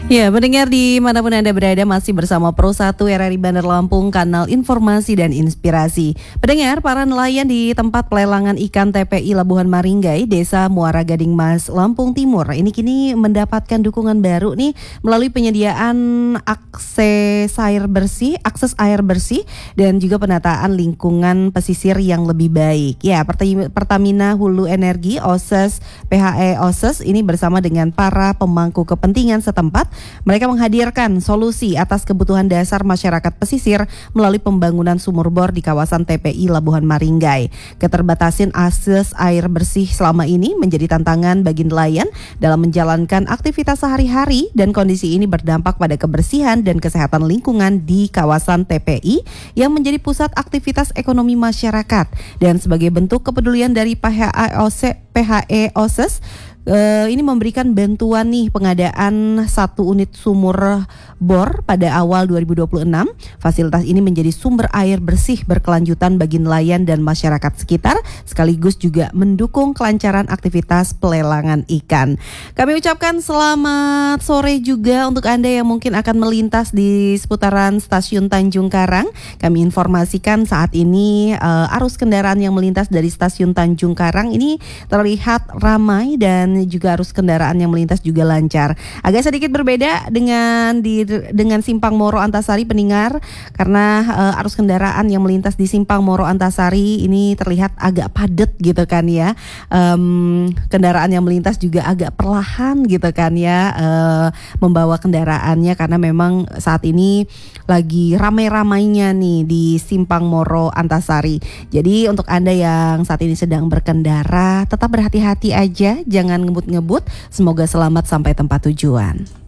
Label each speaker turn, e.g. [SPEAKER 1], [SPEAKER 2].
[SPEAKER 1] Ya, pendengar dimanapun Anda berada masih bersama Pro 1 RRI Bandar Lampung, kanal informasi dan inspirasi. Pendengar, para nelayan di tempat pelelangan ikan TPI Labuhan Maringgai, Desa Muara Gading Mas, Lampung Timur, ini kini mendapatkan dukungan baru nih melalui penyediaan akses air bersih dan juga penataan lingkungan pesisir yang lebih baik. Ya, Pertamina Hulu Energi OSES PHE OSES ini bersama dengan para pemangku kepentingan setempat, mereka menghadirkan solusi atas kebutuhan dasar masyarakat pesisir melalui pembangunan sumur bor di kawasan TPI Labuhan Maringgai. Keterbatasan akses air bersih selama ini menjadi tantangan bagi nelayan dalam menjalankan aktivitas sehari-hari, dan kondisi ini berdampak pada kebersihan dan kesehatan lingkungan di kawasan TPI yang menjadi pusat aktivitas ekonomi masyarakat. Dan sebagai bentuk kepedulian dari PHE OSES, ini memberikan bantuan nih pengadaan 1 unit sumur bor pada awal 2026. Fasilitas ini menjadi sumber air bersih berkelanjutan bagi nelayan dan masyarakat sekitar, sekaligus juga mendukung kelancaran aktivitas pelelangan ikan. Kami ucapkan selamat sore juga untuk Anda yang mungkin akan melintas di seputaran stasiun Tanjung Karang. Kami informasikan saat ini arus kendaraan yang melintas dari stasiun Tanjung Karang ini terlihat ramai dan juga arus kendaraan yang melintas juga lancar. Agak sedikit berbeda dengan Simpang Moro Antasari, pendengar, karena arus kendaraan yang melintas di Simpang Moro Antasari ini terlihat agak padat gitu kan ya. Kendaraan yang melintas juga agak perlahan gitu kan ya, membawa kendaraannya karena memang saat ini lagi ramai-ramainya nih di Simpang Moro Antasari. Jadi untuk Anda yang saat ini sedang berkendara, tetap berhati-hati aja, jangan ngebut-ngebut. Semoga selamat sampai tempat tujuan.